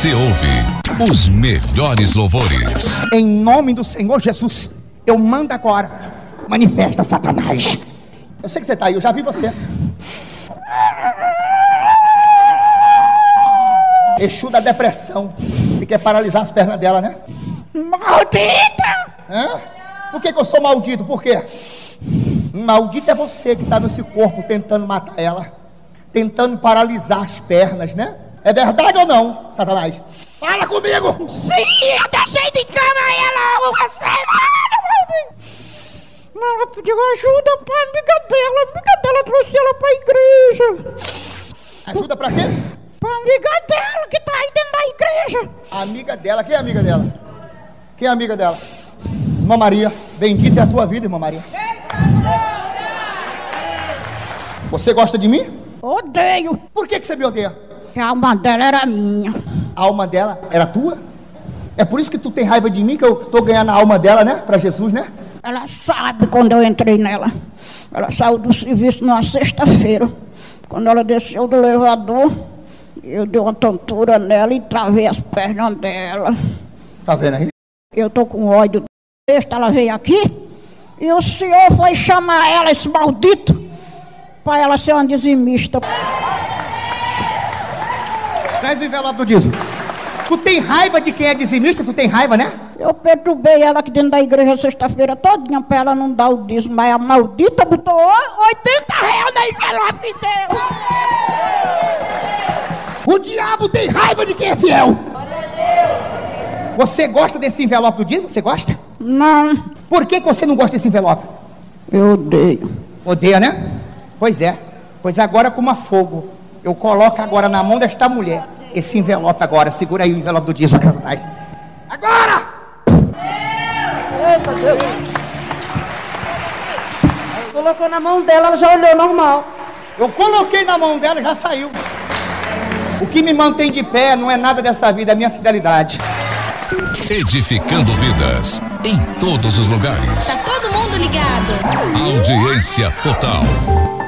você ouve os melhores louvores. Em nome do Senhor Jesus, eu mando agora. Manifesta, Satanás. Eu sei que você tá aí, eu já vi você. Exu da depressão. Você quer paralisar as pernas dela, né? Maldita! Hã? Por que eu sou maldito? Por quê? Maldito é você que está nesse corpo tentando matar ela, tentando paralisar as pernas, né? É verdade ou não, Satanás? Fala comigo! Sim, eu deixei de cama ela uma semana! Ela pediu ajuda pra amiga dela trouxe ela pra igreja. Ajuda pra quê? Pra amiga dela que tá aí dentro da igreja. A amiga dela, quem é a amiga dela? Quem é a amiga dela? Irmã Maria, bendita é a tua vida, irmã Maria. Você gosta de mim? Odeio. Por que você me odeia? A alma dela era minha. A alma dela era tua? É por isso que tu tem raiva de mim, que eu tô ganhando a alma dela, né? Pra Jesus, né? Ela sabe quando eu entrei nela. Ela saiu do serviço numa sexta-feira. Quando ela desceu do elevador, eu dei uma tontura nela e travei as pernas dela. Tá vendo aí? Eu tô com ódio. Ela veio aqui e o senhor foi chamar ela, esse maldito, para ela ser uma dizimista. Traz o envelope do dízimo. Tu tem raiva de quem é dizimista? Tu tem raiva, né? Eu perturbei ela aqui dentro da igreja sexta-feira todinha para ela não dar o dízimo, mas a maldita botou R$80 na envelope dela. O diabo tem raiva de quem é fiel. Você gosta desse envelope do dízimo? Você gosta? Não. Por que você não gosta desse envelope? Eu odeio. Odeia, né? Pois é. Pois agora com uma fogo. Eu coloco agora na mão desta mulher esse envelope agora. Segura aí o envelope do dízimo, Satanás. Agora! Eita Deus! Colocou na mão dela, ela já olhou normal. Eu coloquei na mão dela e já saiu. O que me mantém de pé não é nada dessa vida, é minha fidelidade. Edificando vidas em todos os lugares. Tá todo mundo ligado. Audiência total.